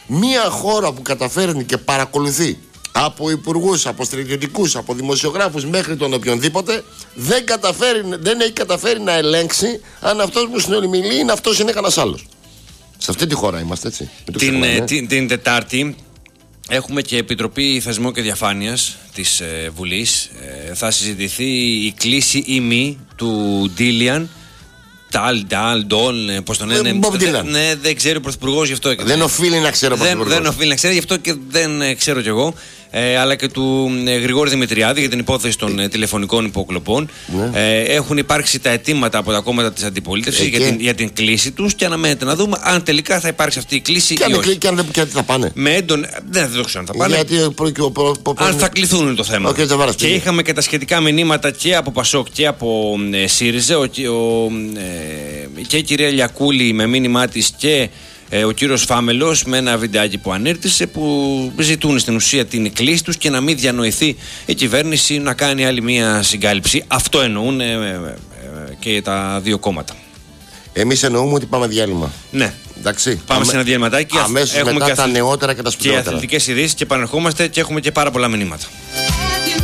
Μια χώρα που καταφέρνει και παρακολουθεί από υπουργούς, από στρατιωτικούς, από δημοσιογράφους μέχρι τον οποιονδήποτε, δεν έχει καταφέρει να ελέγξει αν αυτός που συνομιλεί είναι αυτός, είναι κανένας άλλος. Σε αυτή τη χώρα είμαστε, έτσι. Την Τετάρτη έχουμε και Επιτροπή Θεσμού και Διαφάνειας της Βουλής. Θα συζητηθεί η κλίση ή μη του Ντίλιαν. Πώς τον λένε. Ναι, δεν ξέρει ο Πρωθυπουργός, γι' αυτό. Δεν οφείλει να ξέρει ο Πρωθυπουργός. Δεν οφείλει να ξέρει, γι' αυτό και δεν ξέρω κι εγώ. Αλλά και του Γρηγόρη Δημητριάδη για την υπόθεση των τηλεφωνικών υποκλοπών. Ναι. Έχουν υπάρξει τα αιτήματα από τα κόμματα της αντιπολίτευσης για την κλίση τους και αναμένεται να δούμε αν τελικά θα υπάρξει αυτή η κλίση ή όχι. Και αν δεν θα πάνε. Δεν το ξέρω αν θα πάνε. Αν θα κληθούν είναι το θέμα. Και είχαμε και τα σχετικά μηνύματα και από Πασόκ και από ΣΥΡΙΖΑ. Και η κυρία Λιακούλη με μήνυμά της και ο κύριος Φάμελος με ένα βιντεάκι που ανήρτησε, που ζητούν στην ουσία την κλίση τους και να μην διανοηθεί η κυβέρνηση να κάνει άλλη μια συγκάλυψη. Αυτό εννοούν και τα δύο κόμματα. Εμείς εννοούμε ότι πάμε διάλειμμα. Ναι. Εντάξει. Πάμε σε ένα διαλυματάκι. Αμέσως μετά τα νεότερα και τα σπουδαιότερα. Και αθλητικές ειδήσεις και επανερχόμαστε και έχουμε και πάρα πολλά μηνύματα.